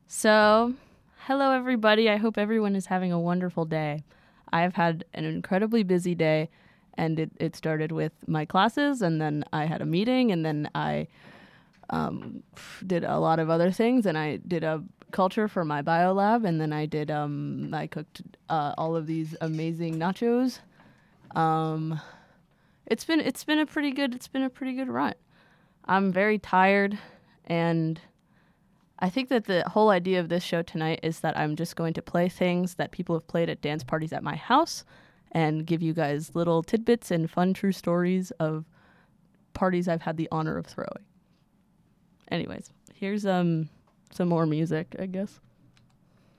So, hello everybody. I hope everyone is having a wonderful day. I've had an incredibly busy day, and it started with my classes, and then I had a meeting, and then I did a lot of other things, and I did a culture for my bio lab, and then I cooked all of these amazing nachos. Um, it's been a pretty good run. I'm very tired, and I think that the whole idea of this show tonight is that I'm just going to play things that people have played at dance parties at my house and give you guys little tidbits and fun true stories of parties I've had the honor of throwing. Anyways, here's some more music, I guess.